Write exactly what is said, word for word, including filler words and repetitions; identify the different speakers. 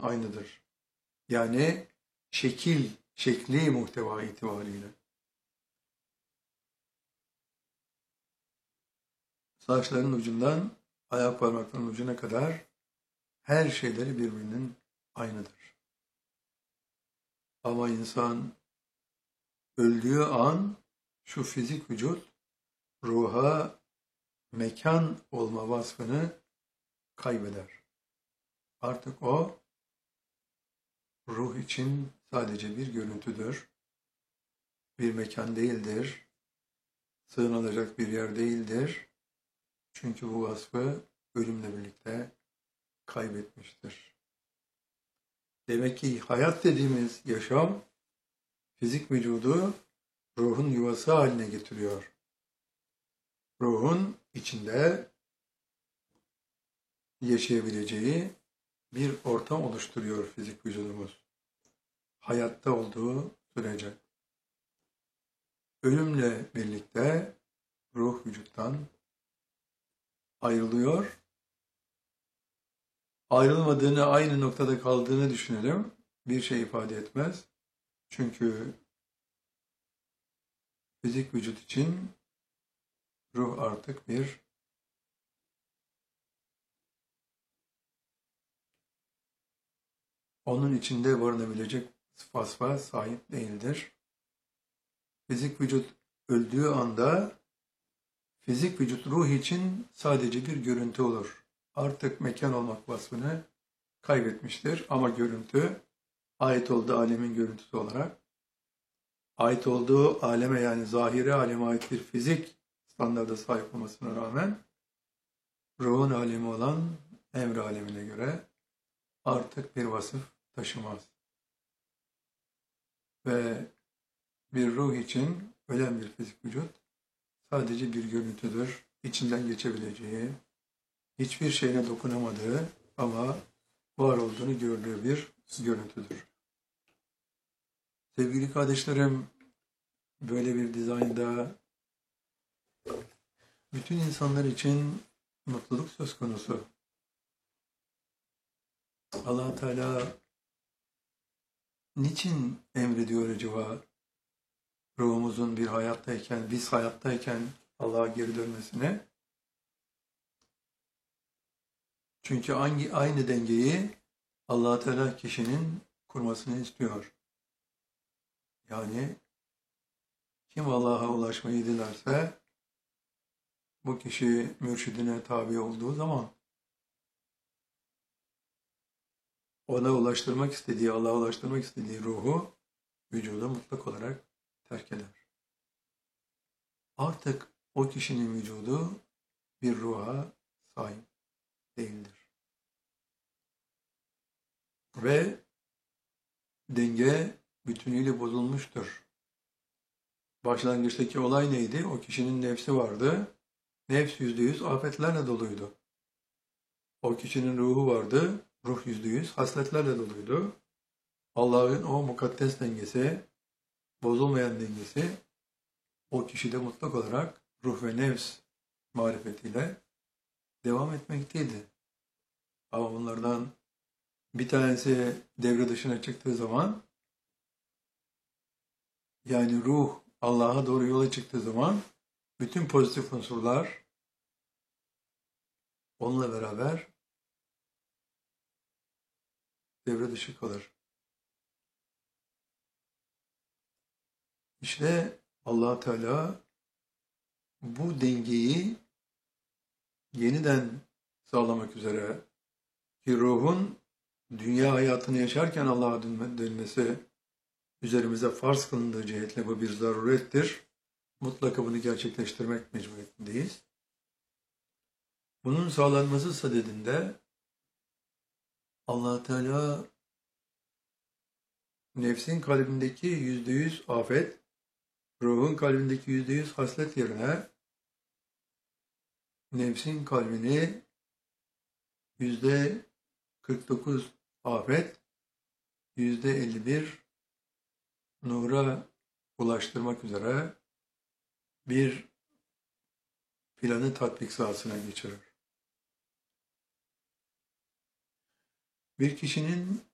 Speaker 1: aynıdır. Yani şekil, şekli muhteva itibariyle. Saçların ucundan ayak parmaklarının ucuna kadar her şeyleri birbirinin aynıdır. Ama insan öldüğü an şu fizik vücut ruha mekan olma vasfını kaybeder. Artık o ruh için sadece bir görüntüdür. Bir mekan değildir. Sığınılacak bir yer değildir. Çünkü bu vasfı ölümle birlikte kaybetmiştir. Demek ki hayat dediğimiz yaşam fizik vücudu ruhun yuvası haline getiriyor. Ruhun içinde yaşayabileceği bir ortam oluşturuyor fizik vücudumuz. Hayatta olduğu sürece. Ölümle birlikte ruh vücuttan ayrılıyor. Ayrılmadığını, aynı noktada kaldığını düşünelim. Bir şey ifade etmez. Çünkü fizik vücut için ruh artık bir onun içinde barınabilecek vasfa sahip değildir. Fizik vücut öldüğü anda fizik vücut ruh için sadece bir görüntü olur. Artık mekan olmak vasfını kaybetmiştir ama görüntü ait olduğu alemin görüntüsü olarak ait olduğu aleme yani zahiri aleme ait bir fizik standarda sahip olmasına rağmen ruhun alemi olan emri alemine göre artık bir vasıf taşımaz. Ve bir ruh için ölen bir fizik vücut sadece bir görüntüdür. İçinden geçebileceği, hiçbir şeyine dokunamadığı ama var olduğunu gördüğü bir görüntüdür. Sevgili kardeşlerim, böyle bir dizaynda bütün insanlar için mutluluk söz konusu. Allah Teala niçin emrediyor acaba ruhumuzun bir hayattayken, biz hayattayken Allah'a geri dönmesine? Çünkü aynı, aynı dengeyi Allah Teala kişinin kurmasını istiyor. Yani kim Allah'a ulaşmayı dilerse bu kişi mürşidine tabi olduğu zaman ona ulaştırmak istediği, Allah'a ulaştırmak istediği ruhu vücuda mutlak olarak terk eder. Artık o kişinin vücudu bir ruha sahip değildir. Ve denge bütünüyle bozulmuştur. Başlangıçtaki olay neydi? O kişinin nefsi vardı. Nefs yüzde yüz afetlerle doluydu. O kişinin ruhu vardı. Ruh yüzde yüz hasletlerle doluydu. Allah'ın o mukaddes dengesi, bozulmayan dengesi o kişide mutlak olarak ruh ve nefs marifetiyle devam etmekteydi. Ama bunlardan bir tanesi devre dışına çıktığı zaman, yani ruh Allah'a doğru yola çıktığı zaman bütün pozitif unsurlar onunla beraber devre dışı kalır. İşte Allah Teala bu dengeyi yeniden sağlamak üzere ki ruhun dünya hayatını yaşarken Allah'a dönmesi üzerimize farz kılındığı cihetle bu bir zarurettir. Mutlaka bunu gerçekleştirmek mecburiyetindeyiz. Bunun sağlanması sadedinde Allah Teala nefsin kalbindeki yüzde yüz afet, ruhun kalbindeki yüzde yüz haslet yerine nefsin kalbini yüzde kırk dokuz afet, yüzde elli bir nura ulaştırmak üzere bir planı tatbik sahasına geçirir. Bir kişinin